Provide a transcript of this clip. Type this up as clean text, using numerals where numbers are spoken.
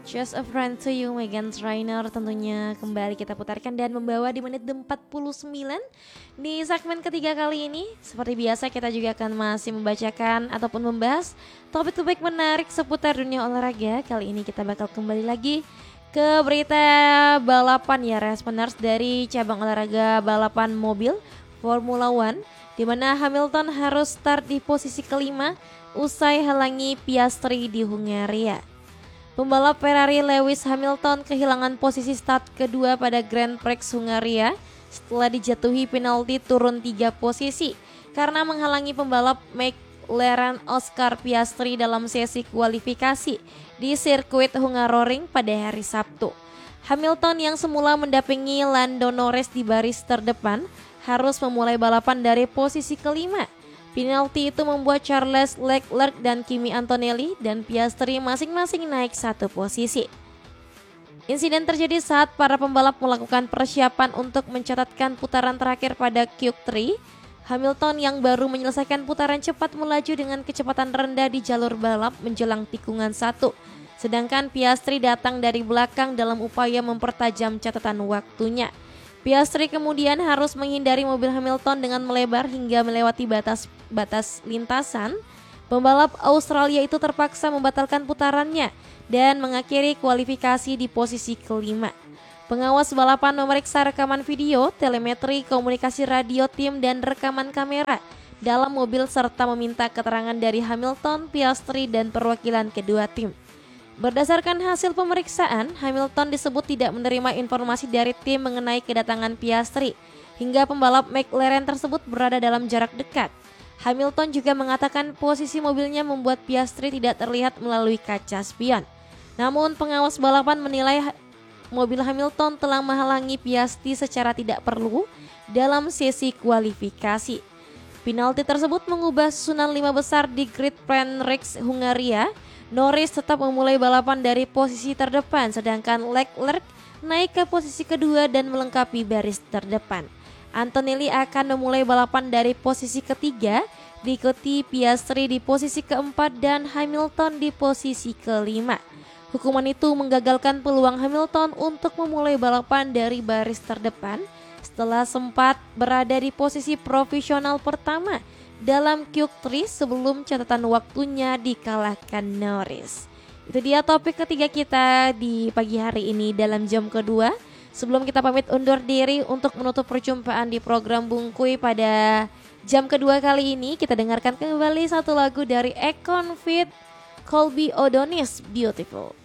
Just a Friend to You, Meghan Trainor tentunya kembali kita putarkan dan membawa di menit 49 di segmen ketiga kali ini. Seperti biasa kita juga akan masih membacakan ataupun membahas topik-topik menarik seputar dunia olahraga. Kali ini kita bakal kembali lagi ke berita balapan ya responders dari cabang olahraga balapan mobil Formula One, di mana Hamilton harus start di posisi kelima usai halangi Piastri di Hungaria. Pembalap Ferrari Lewis Hamilton kehilangan posisi start kedua pada Grand Prix Hungaria setelah dijatuhi penalti turun 3 posisi karena menghalangi pembalap McLaren Oscar Piastri dalam sesi kualifikasi di sirkuit Hungaroring pada hari Sabtu. Hamilton yang semula mendampingi Lando Norris di baris terdepan harus memulai balapan dari posisi kelima. Penalti itu membuat Charles Leclerc dan Kimi Antonelli dan Piastri masing-masing naik 1 posisi. Insiden terjadi saat para pembalap melakukan persiapan untuk mencatatkan putaran terakhir pada Q3. Hamilton yang baru menyelesaikan putaran cepat melaju dengan kecepatan rendah di jalur balap menjelang tikungan 1. Sedangkan Piastri datang dari belakang dalam upaya mempertajam catatan waktunya. Piastri kemudian harus menghindari mobil Hamilton dengan melebar hingga melewati batas lintasan. Pembalap Australia itu terpaksa membatalkan putarannya dan mengakhiri kualifikasi di posisi kelima. Pengawas balapan memeriksa rekaman video, telemetri, komunikasi radio tim dan rekaman kamera dalam mobil serta meminta keterangan dari Hamilton, Piastri dan perwakilan kedua tim. Berdasarkan hasil pemeriksaan, Hamilton disebut tidak menerima informasi dari tim mengenai kedatangan Piastri hingga pembalap McLaren tersebut berada dalam jarak dekat. Hamilton juga mengatakan posisi mobilnya membuat Piastri tidak terlihat melalui kaca spion. Namun pengawas balapan menilai mobil Hamilton telah menghalangi Piastri secara tidak perlu dalam sesi kualifikasi. Penalti tersebut mengubah susunan 5 besar di Grid Prix Hungaria. Norris tetap memulai balapan dari posisi terdepan, sedangkan Leclerc naik ke posisi kedua dan melengkapi baris terdepan. Antonelli akan memulai balapan dari posisi ketiga, diikuti Piastri di posisi keempat dan Hamilton di posisi kelima. Hukuman itu menggagalkan peluang Hamilton untuk memulai balapan dari baris terdepan setelah sempat berada di posisi profesional pertama dalam Q3 sebelum catatan waktunya dikalahkan Norris. Itu dia topik ketiga kita di pagi hari ini dalam jam kedua. Sebelum kita pamit undur diri untuk menutup perjumpaan di program Bungkuy pada jam kedua kali ini, kita dengarkan kembali satu lagu dari Akon Fit Colby Odonis, Beautiful.